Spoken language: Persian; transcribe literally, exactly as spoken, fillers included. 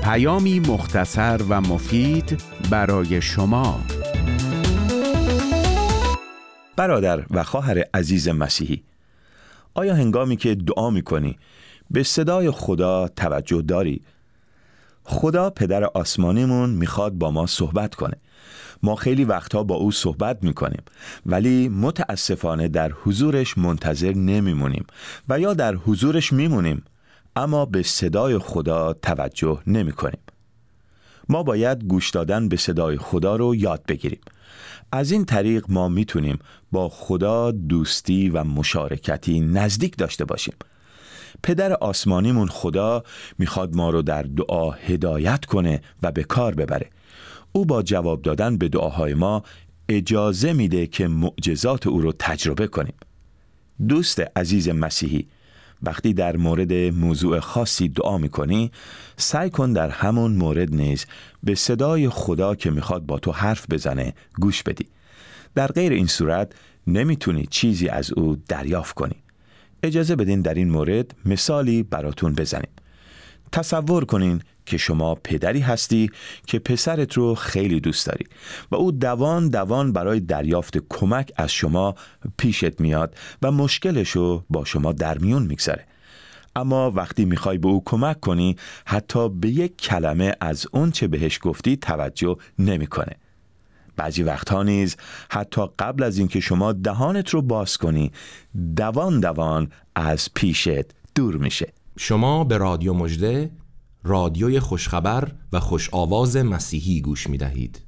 پیامی مختصر و مفید برای شما. برادر و خواهر عزیز مسیحی، آیا هنگامی که دعا می‌کنی به صدای خدا توجه داری؟ خدا پدر آسمانیمون میخواد با ما صحبت کنه. ما خیلی وقتها با او صحبت میکنیم ولی متاسفانه در حضورش منتظر نمیمونیم و یا در حضورش میمونیم اما به صدای خدا توجه نمیکنیم. ما باید گوش دادن به صدای خدا رو یاد بگیریم. از این طریق ما میتونیم با خدا دوستی و مشارکتی نزدیک داشته باشیم. پدر آسمانیمون خدا میخواد ما رو در دعا هدایت کنه و به کار ببره. او با جواب دادن به دعاهای ما اجازه میده که معجزات او رو تجربه کنیم. دوست عزیز مسیحی، وقتی در مورد موضوع خاصی دعا میکنی، سعی کن در همون مورد نیز به صدای خدا که میخواد با تو حرف بزنه گوش بدی. در غیر این صورت نمیتونی چیزی از او دریافت کنی. اجازه بدین در این مورد مثالی براتون بزنیم. تصور کنین که شما پدری هستی که پسرت رو خیلی دوست داری و او دوان دوان برای دریافت کمک از شما پیشت میاد و مشکلش رو با شما در میون میگذاره. اما وقتی میخوای به او کمک کنی حتی به یک کلمه از اون چه بهش گفتی توجه نمیکنه. بعضی وقتها نیز حتی قبل از اینکه شما دهانت رو باز کنی دوان دوان از پیشت دور میشه. شما به رادیو مژده، رادیوی خوشخبر و خوش آواز مسیحی گوش می دهید.